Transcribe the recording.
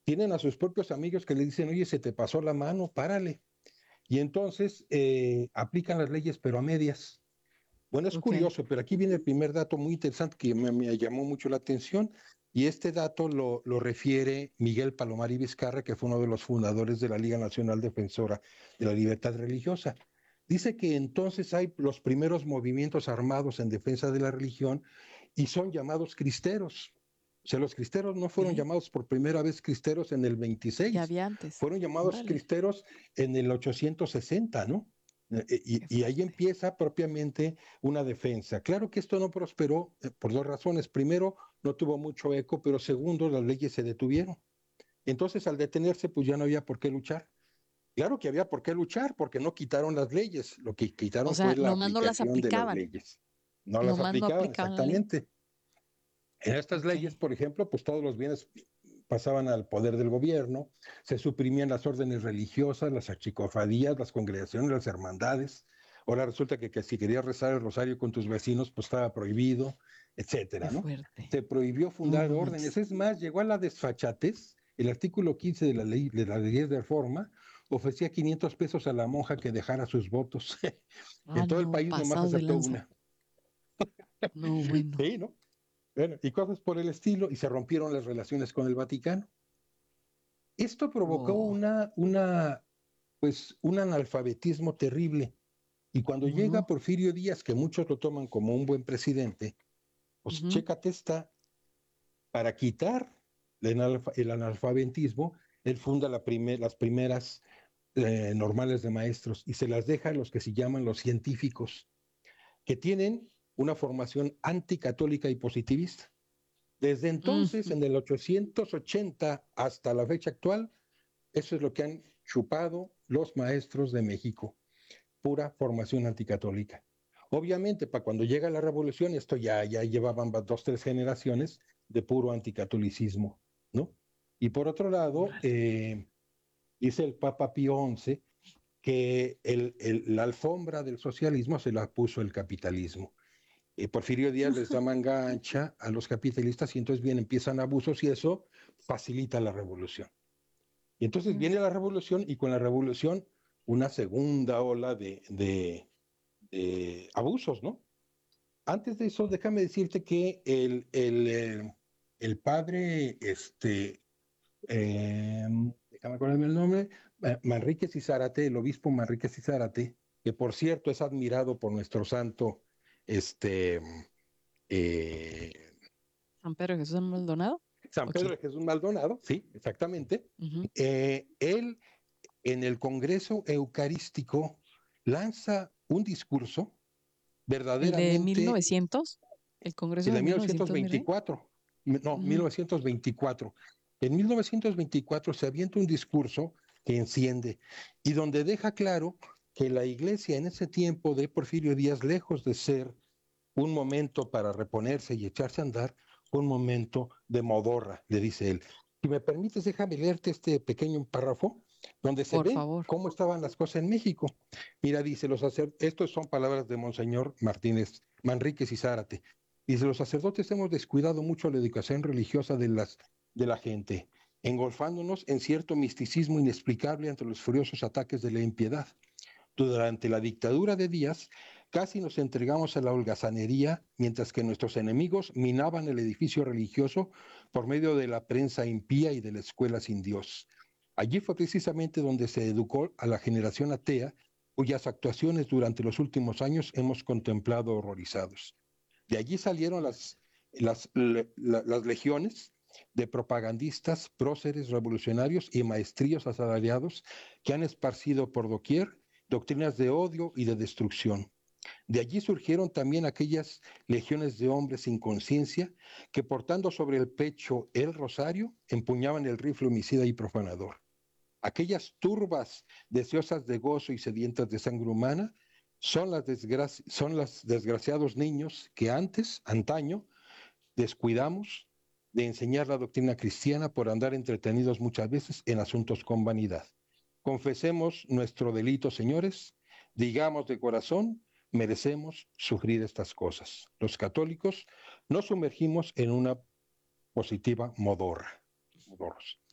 tienen a sus propios amigos que le dicen, oye, se te pasó la mano, párale. Y entonces aplican las leyes, pero a medias. Bueno, es Ok. curioso, pero aquí viene el primer dato muy interesante que me llamó mucho la atención, y este dato lo refiere Miguel Palomar y Vizcarra, que fue uno de los fundadores de la Liga Nacional Defensora de la Libertad Religiosa. Dice que entonces hay los primeros movimientos armados en defensa de la religión y son llamados cristeros. O sea, los cristeros no fueron Ok. llamados por primera vez cristeros en el Ya 26, había antes. fueron llamados Órale, cristeros en el 860, ¿no? qué Y ahí fuerte. empieza propiamente una defensa. Claro que esto no prosperó por dos razones. Primero, no tuvo mucho eco, pero segundo, las leyes se detuvieron. Entonces, al detenerse, pues ya no había por qué luchar. Claro que había por qué luchar, porque no quitaron las leyes, lo que O quitaron sea, fue la nomás no las aplicación de las aplicaban, leyes. No las nomás no aplicaban, aplicaban la ley. exactamente. En estas Ok, leyes, por ejemplo, pues todos los bienes pasaban al poder del gobierno, se suprimían las órdenes religiosas, las achicofadías, las congregaciones, las hermandades. Ahora resulta que si querías rezar el rosario con tus vecinos, pues estaba prohibido, qué etcétera, ¿no? fuerte. Se prohibió No, fundar no órdenes. manches. Es más, llegó a la desfachatez. El artículo 15 de la ley de reforma ofrecía 500 pesos a la monja que dejara sus votos. En Ah, todo el no, país nomás pasado de aceptó lanza. una. No, bueno. Sí, ¿no? Bueno, y cosas por el estilo, y se rompieron las relaciones con el Vaticano. Esto provocó Oh, pues, un analfabetismo terrible. Y cuando ¿cómo llega no? Porfirio Díaz, que muchos lo toman como un buen presidente, pues Ujú. chécate esta, para quitar el analfabetismo, él funda las primeras normales de maestros y se las deja a los que se llaman los científicos, que tienen una formación anticatólica y positivista. Desde entonces, Ujú. en el 880 hasta la fecha actual, eso es lo que han chupado los maestros de México, pura formación anticatólica. Obviamente, para cuando llega la revolución, esto ya llevaban dos, tres generaciones de puro anticatolicismo, ¿no? Y por otro lado, Órale. dice el Papa Pío XI que la alfombra del socialismo se la puso el capitalismo. Porfirio Díaz les da manga ancha a los capitalistas y entonces bien empiezan abusos y eso facilita la revolución. Y entonces Mm. viene la revolución y con la revolución una segunda ola de abusos, ¿no? Antes de eso, déjame decirte que el padre, déjame acordarme el nombre, Manrique Cizárate, el obispo Manrique Cizárate, que por cierto es admirado por nuestro santo, este, eh, ¿San Pedro Jesús Maldonado? San ¿O Pedro quién? de Jesús Maldonado, sí, exactamente. Ujú. Él en el Congreso Eucarístico lanza un discurso ¿El de verdaderamente, 1900? ¿El Congreso el de de 1900, mi rey? 1924, no, Ujú. 1924. En 1924 se avienta un discurso que enciende y donde deja claro que la iglesia en ese tiempo de Porfirio Díaz, lejos de ser un momento para reponerse y echarse a andar, un momento de modorra, le dice él. Si me permites, déjame leerte este pequeño párrafo donde se Por ve favor. cómo estaban las cosas en México. Mira, dice, estos son palabras de Monseñor Martínez Manríquez y Zárate. Dice, los sacerdotes hemos descuidado mucho la educación religiosa de la gente, engolfándonos en cierto misticismo inexplicable ante los furiosos ataques de la impiedad. Durante la dictadura de Díaz, casi nos entregamos a la holgazanería, mientras que nuestros enemigos minaban el edificio religioso por medio de la prensa impía y de la escuela sin Dios. Allí fue precisamente donde se educó a la generación atea, cuyas actuaciones durante los últimos años hemos contemplado horrorizados. De allí salieron las legiones de propagandistas, próceres revolucionarios y maestrillos asalariados que han esparcido por doquier doctrinas de odio y de destrucción. De allí surgieron también aquellas legiones de hombres sin conciencia que portando sobre el pecho el rosario empuñaban el rifle homicida y profanador. Aquellas turbas deseosas de gozo y sedientas de sangre humana son los desgraciados niños que antaño, descuidamos de enseñar la doctrina cristiana por andar entretenidos muchas veces en asuntos con vanidad. Confesemos nuestro delito, señores, digamos de corazón, merecemos sufrir estas cosas. Los católicos nos sumergimos en una positiva modorra. Modorros.